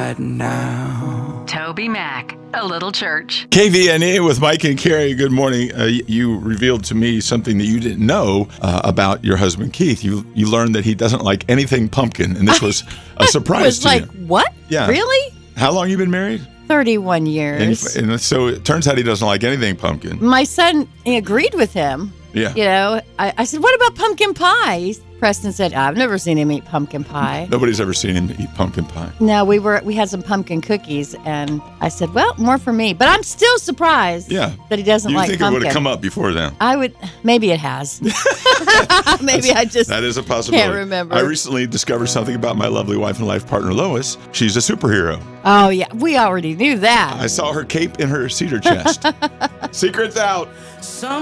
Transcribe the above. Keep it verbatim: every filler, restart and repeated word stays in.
right now. Toby Mac, A Little Church. K V N A with Mike and Carrie. Good morning. Uh, you revealed to me something that you didn't know uh, about your husband, Keith. You you learned that he doesn't like anything pumpkin, and this was a surprise was to like, you. what? Yeah. Really? How long you been married? thirty-one years. And, and so it turns out he doesn't like anything pumpkin. My son he agreed with him. Yeah. You know, I, I said, what about pumpkin pie? He's- Preston said, I've never seen him eat pumpkin pie. Nobody's ever seen him eat pumpkin pie. No, we were we had some pumpkin cookies, and I said, well, more for me. But I'm still surprised Yeah. that he doesn't You like think pumpkin. it would have come up before then? I would, maybe it has. Maybe I just That is a possibility. can't remember. I recently discovered something about my lovely wife and life partner, Lois. She's a superhero. Oh, yeah, we already knew that. I saw her cape in her cedar chest. Secret's out. Some